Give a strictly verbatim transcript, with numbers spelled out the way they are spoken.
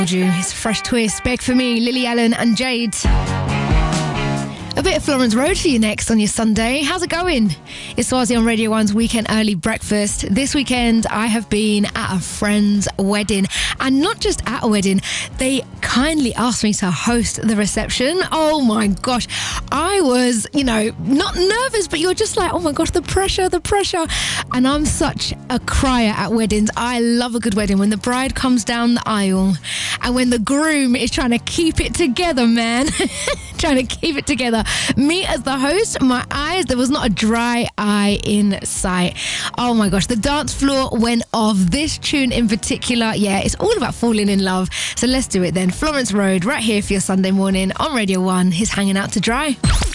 It's a fresh twist. Beg for me, Lily Allen and Jade. A bit of Florence Road for you next on your Sunday. How's it going? It's Swazi on Radio one's Weekend Early Breakfast. This weekend, I have been at a friend's wedding. And not just at a wedding, they kindly asked me to host the reception. Oh my gosh. I was, you know, not nervous, but you're just like, oh my gosh, the pressure, the pressure. And I'm such a crier at weddings. I love a good wedding. When the bride comes down the aisle and when the groom is trying to keep it together, man. trying to keep it together. Me as the host, my eyes, there was not a dry eye in sight. Oh my gosh, the dance floor went off. This tune in particular, yeah, it's all about falling in love. So let's do it then. Florence Road, right here for your Sunday morning on Radio one. He's hanging out to dry.